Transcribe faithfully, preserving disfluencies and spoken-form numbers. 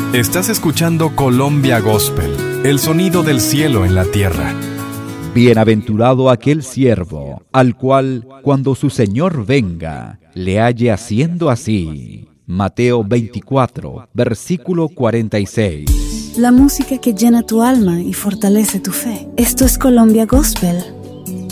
Estás escuchando Colombia Gospel, el sonido del cielo en la tierra. Bienaventurado aquel siervo, al cual, cuando su Señor venga, le halle haciendo así. Mateo veinticuatro, versículo cuarenta y seis. La música que llena tu alma y fortalece tu fe. Esto es Colombia Gospel.